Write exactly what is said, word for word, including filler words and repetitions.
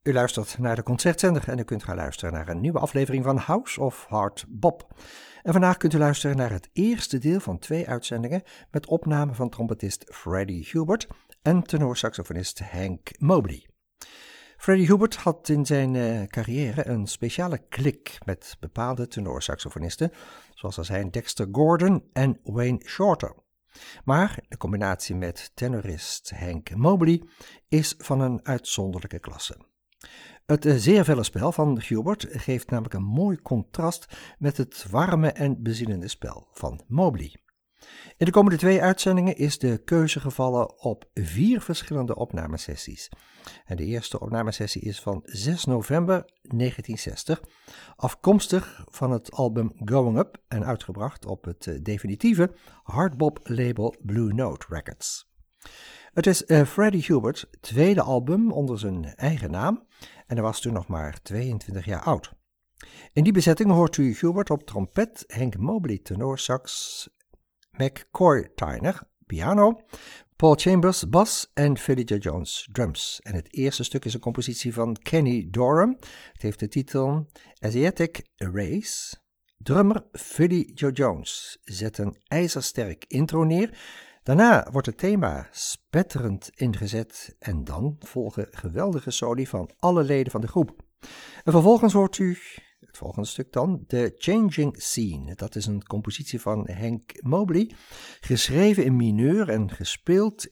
U luistert naar de Concertzender en u kunt gaan luisteren naar een nieuwe aflevering van House of Hard Bop. En vandaag kunt u luisteren naar het eerste deel van twee uitzendingen met opname van trompetist Freddie Hubert en tenorsaxofonist Hank Mobley. Freddie Hubert had in zijn uh, carrière een speciale klik met bepaalde tenorsaxofonisten, zoals er zijn Dexter Gordon en Wayne Shorter. Maar de combinatie met tenorist Hank Mobley is van een uitzonderlijke klasse. Het zeer felle spel van Hubert geeft namelijk een mooi contrast met het warme en bezielende spel van Mobley. In de komende twee uitzendingen is de keuze gevallen op vier verschillende opnamesessies. En de eerste opnamesessie is van zes november negentien zestig, afkomstig van het album Going Up en uitgebracht op het definitieve hardbop label Blue Note Records. Het is uh, Freddie Hubert's tweede album onder zijn eigen naam en hij was toen nog maar tweeëntwintig jaar oud. In die bezetting hoort u Hubert op trompet, Hank Mobley tenorsax, McCoy Tyner piano, Paul Chambers bas en Philly Joe Jones drums. En het eerste stuk is een compositie van Kenny Dorham. Het heeft de titel Asiatic Race. Drummer Philly Joe Jones zet een ijzersterk intro neer. Daarna wordt het thema spetterend ingezet en dan volgen geweldige soli van alle leden van de groep. En vervolgens hoort u, het volgende stuk dan, The Changing Scene. Dat is een compositie van Hank Mobley, geschreven in mineur en gespeeld